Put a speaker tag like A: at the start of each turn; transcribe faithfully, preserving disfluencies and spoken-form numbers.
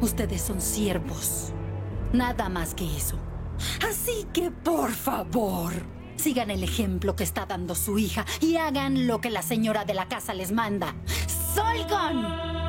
A: Ustedes son siervos. Nada más que eso. Así que, por favor, sigan el ejemplo que está dando su hija y hagan lo que la señora de la casa les manda. ¡Salgan!